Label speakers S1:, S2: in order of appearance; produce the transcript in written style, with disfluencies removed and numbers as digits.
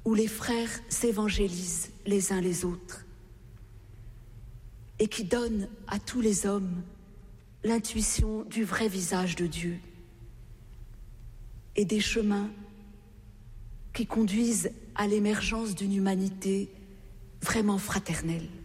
S1: où les frères s'évangélisent les uns les autres et qui donne à tous les hommes l'intuition du vrai visage de Dieu et des chemins qui conduisent à l'émergence d'une humanité vraiment fraternelle.